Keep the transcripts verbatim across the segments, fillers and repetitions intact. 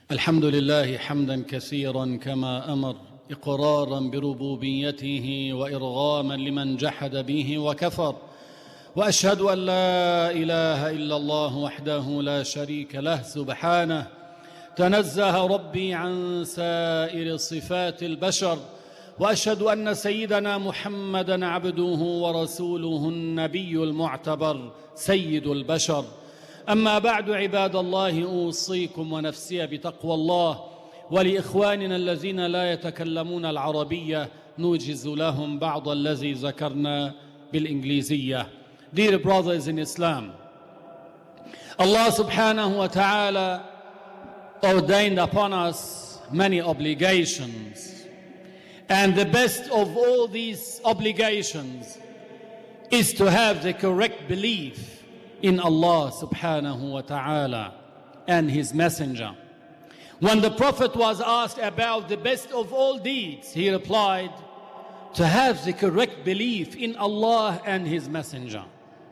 الحمد لله حمدا كثيرا كما أمر إقرارا بربوبيته وإرغاما لمن جحد به وكفر، وأشهد أن لا إله إلا الله وحده لا شريك له سبحانه تنزه ربي عن سائر صفات البشر، وأشهد أن سيدنا محمدًا عبده ورسوله النبي المعتبر سيد البشر. أما بعد عباد الله، أوصيكم ونفسي بتقوى الله، ولإخواننا الذين لا يتكلمون العربية نوجز لهم بعض الذي ذكرنا بالإنجليزية. Dear brothers in Islam, Allah subhanahu wa ta'ala ordained upon us many obligations, and the best of all these obligations is to have the correct belief in Allah subhanahu wa ta'ala and His Messenger. When the Prophet was asked about the best of all deeds, he replied, to have the correct belief in Allah and His Messenger.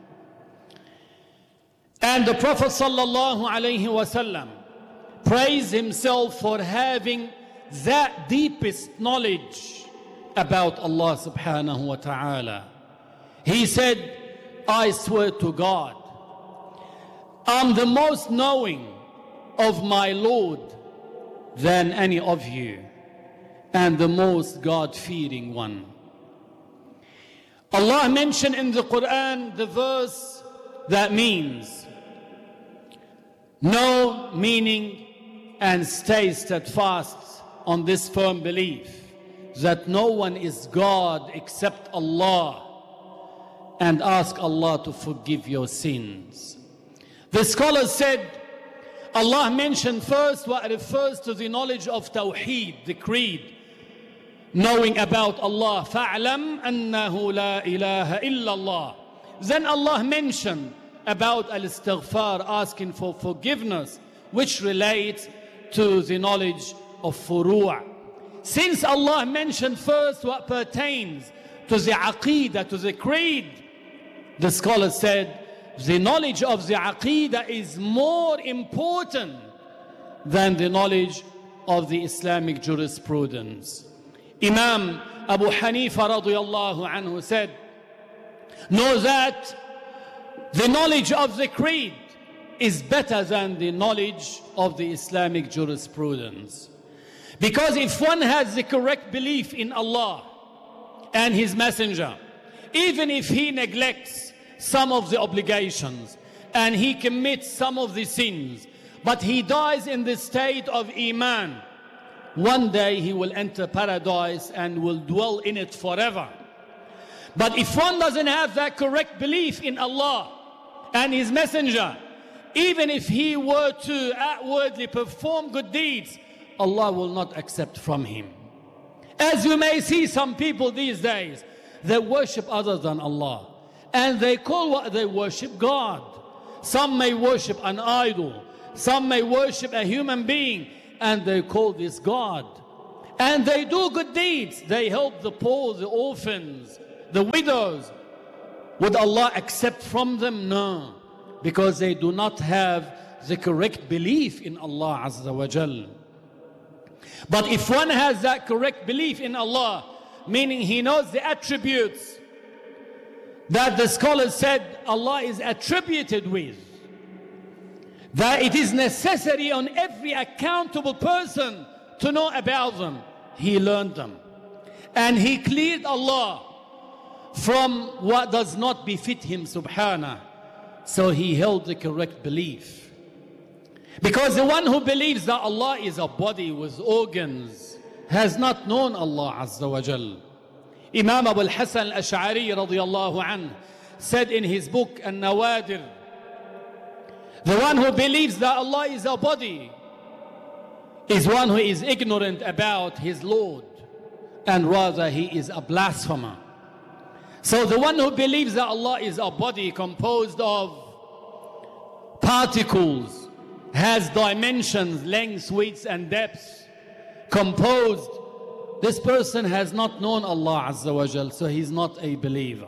And the Prophet sallallahu alayhi wasallam praised himself for having that deepest knowledge about Allah subhanahu wa ta'ala. He said, I swear to God, I'm the most knowing of my Lord than any of you, and the most God-fearing one. Allah mentioned in the Quran the verse that means know, meaning, and stay steadfast on this firm belief that no one is God except Allah, and ask Allah to forgive your sins. The scholars said Allah mentioned first what refers to the knowledge of Tawheed, the creed, knowing about Allah. فَاعْلَمْ أَنَّهُ لَا إِلَهَ إِلَّا اللَّهِ. Then Allah mentioned about al-istighfar, asking for forgiveness, which relates to the knowledge of furu'. Since Allah mentioned first what pertains to the aqeedah, to the creed, the scholars said the knowledge of the aqeedah is more important than the knowledge of the Islamic jurisprudence. Imam Abu Hanifa radiyallahu anhu said, know that the knowledge of the creed is better than the knowledge of the Islamic jurisprudence. Because if one has the correct belief in Allah and His Messenger, even if he neglects some of the obligations and he commits some of the sins, but he dies in the state of Iman, one day he will enter paradise and will dwell in it forever. But if one doesn't have that correct belief in Allah and His Messenger, even if he were to outwardly perform good deeds, Allah will not accept from him. As you may see some people these days, they worship other than Allah, and they call what they worship God. Some may worship an idol, some may worship a human being, and they call this God. And they do good deeds, they help the poor, the orphans, the widows. Would Allah accept from them? No, because they do not have the correct belief in Allah Azza wa Jal. But if one has that correct belief in Allah, meaning he knows the attributes that the scholars said Allah is attributed with, that it is necessary on every accountable person to know about them, he learned them. And he cleared Allah from what does not befit Him subhanahu. So he held the correct belief. Because the one who believes that Allah is a body with organs has not known Allah Azza wa Jal. Imam Abu al-Hasan al-Ash'ari radiyallahu anhu said in his book An-Nawadir, the one who believes that Allah is a body is one who is ignorant about his Lord, and rather he is a blasphemer. So the one who believes that Allah is a body composed of particles, has dimensions, lengths, widths and depths, composed, this person has not known Allah Azza wa Jal, so he's not a believer.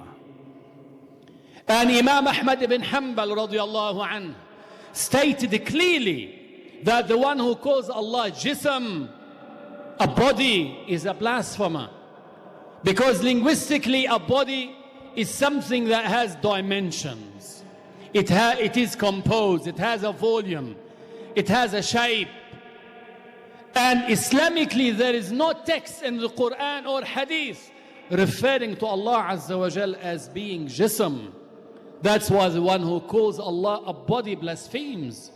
And Imam Ahmad ibn Hanbal radiyallahu anhu stated clearly that the one who calls Allah jism, a body, is a blasphemer. Because linguistically, a body is something that has dimensions. It, ha it is composed, it has a volume, it has a shape. And Islamically, there is no text in the Quran or Hadith referring to Allah Azza wa Jal as being jism. That's why the one who calls Allah a body blasphemes.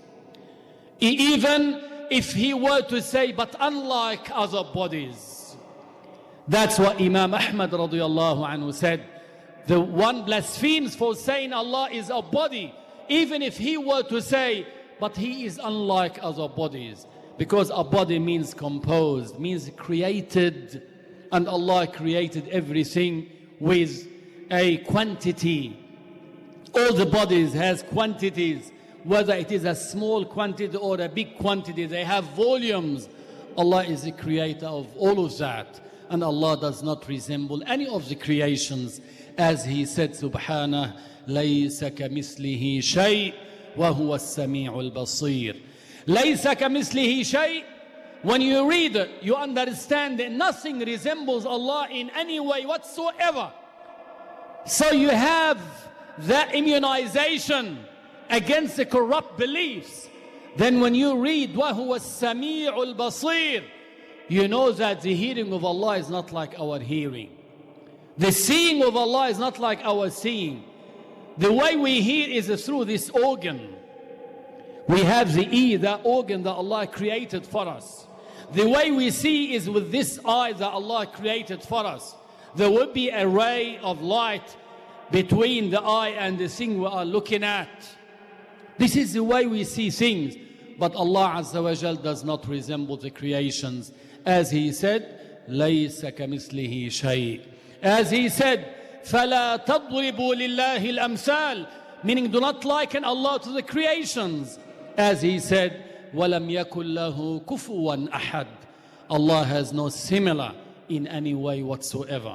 Even if he were to say, but unlike other bodies. That's what Imam Ahmad radiallahu anhu said. The one blasphemes for saying Allah is a body, even if he were to say, but he is unlike other bodies. Because a body means composed, means created, and Allah created everything with a quantity. All the bodies has quantities, whether it is a small quantity or a big quantity, they have volumes. Allah is the creator of all of that, and Allah does not resemble any of the creations. As he said, Subhanah, لَيْسَ كَمِثْلِهِ شَيْءٍ وَهُوَ السَّمِيعُ الْبَصِيرُ. لَيْسَ كَمِثْلِهِ شَيْءٍ. When you read it, you understand that nothing resembles Allah in any way whatsoever. So you have that immunization against the corrupt beliefs. Then when you read وَهُوَ السَّمِيعُ الْبَصِيرُ, you know that the hearing of Allah is not like our hearing. The seeing of Allah is not like our seeing. The way we hear is through this organ. We have the ear, that organ that Allah created for us. The way we see is with this eye that Allah created for us. There will be a ray of light between the eye and the thing we are looking at. This is the way we see things. But Allah Azza wa Jal does not resemble the creations. As He said, لَيْسَ كَمِثْلِهِ شَيْءٍ. As He said, فَلَا تَضْرِبُوا لِلَّهِ الْأَمْثَالِ. Meaning, do not liken Allah to the creations. As He said, وَلَمْ يَكُنْ لَهُ كُفُوًا أَحَدٍ. Allah has no similar in any way whatsoever.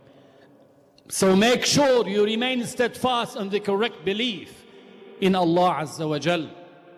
So make sure you remain steadfast on the correct belief in Allah Azza wa Jal.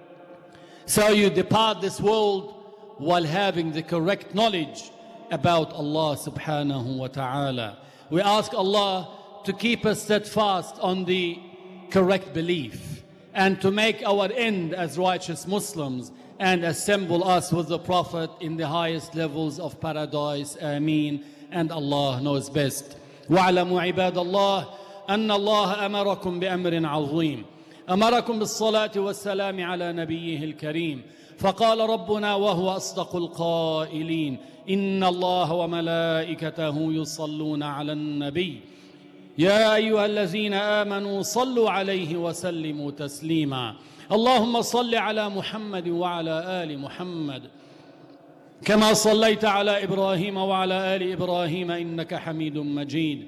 So you depart this world while having the correct knowledge about Allah subhanahu wa ta'ala. We ask Allah to keep us steadfast on the correct belief and to make our end as righteous Muslims and assemble us with the Prophet in the highest levels of paradise. Ameen. And Allah knows best. واعلموا عباد الله أن الله أمركم بأمر عظيم. أمركم بالصلاة والسلام على نبيه الكريم. فقال ربنا وهو أصدق القائلين إن الله وملائكته يصلون على النبي يا أيها الذين آمنوا صلوا عليه وسلموا تسليما. اللهم صل على محمد وعلى آل محمد كما صليت على إبراهيم وعلى آل إبراهيم إنك حميد مجيد.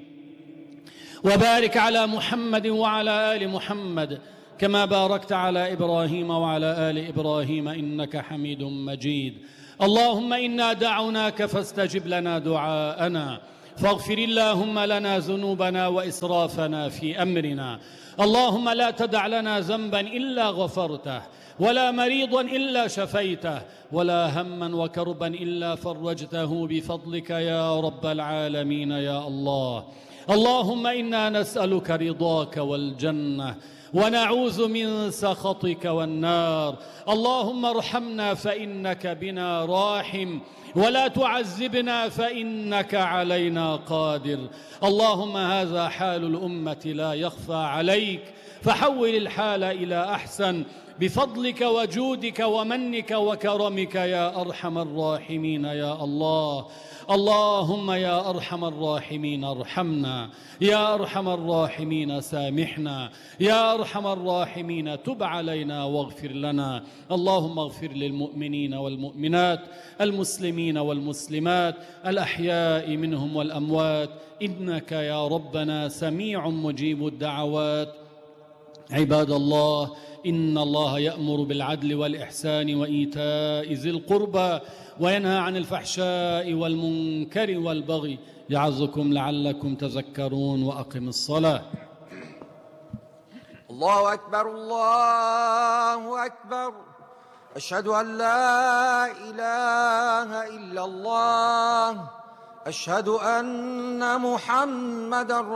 وبارك على محمد وعلى آل محمد كما باركت على إبراهيم وعلى آل إبراهيم إنك حميد مجيد. اللهم إنا دعوناك فاستجب لنا دعاءنا فاغفر اللهم لنا ذنوبنا وإسرافنا في أمرنا. اللهم لا تدع لنا ذنبا إلا غفرته ولا مريضا إلا شفيته ولا هما وكربا إلا فرجته بفضلك يا رب العالمين يا الله. اللهم إنا نسألك رضاك والجنة ونعوذ من سخطك والنار. اللهم ارحمنا فإنك بنا راحم ولا تعذبنا فإنك علينا قادر. اللهم هذا حال الأمة لا يخفى عليك فحول الحال إلى أحسن بفضلك وجودك ومنك وكرمك يا أرحم الراحمين يا الله. اللهم يا أرحم الراحمين ارحمنا يا أرحم الراحمين سامحنا يا أرحم الراحمين تب علينا واغفر لنا. اللهم اغفر للمؤمنين والمؤمنات المسلمين والمسلمات الأحياء منهم والأموات إنك يا ربنا سميع مجيب الدعوات. عباد الله إن الله يأمر بالعدل والإحسان وإيتاء ذي القربى وينهى عن الفحشاء والمنكر والبغي يعظكم لعلكم تذكرون. وأقم الصلاة. الله أكبر الله أكبر أشهد أن لا إله إلا الله. أشهد أن محمدًا